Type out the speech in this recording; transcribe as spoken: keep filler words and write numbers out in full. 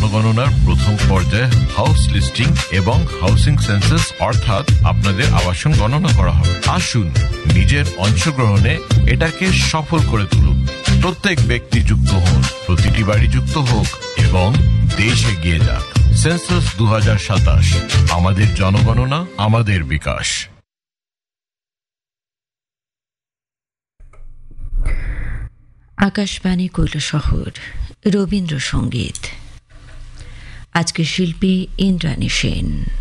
জনগণনার প্রথম পর্যায়ে house listing এবং হাউসিং সেন্সাস অর্থাৎ আপনাদের আবাসন গণনা করা হবে। আসুন নিজের অংশগ্রহণে এটাকে সফল করে তুলুন। প্রত্যেক ব্যক্তি যুক্ত হন, প্রতিটি বাড়ি যুক্ত হোক এবং দেশ এগিয়ে যাক। সেন্সাস দু হাজার সাতাশ, আমাদের জনগণনা, আমাদের বিকাশ। আকাশবাণী কৈলাসহর, রবীন্দ্রসঙ্গীত। আজকে শিল্পী ইন্দ্রাণী সেন।